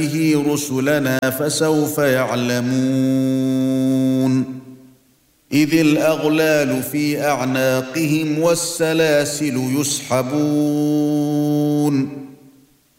به رسلنا فسوف يعلمون إذ الأغلال في أعناقهم والسلاسل يسحبون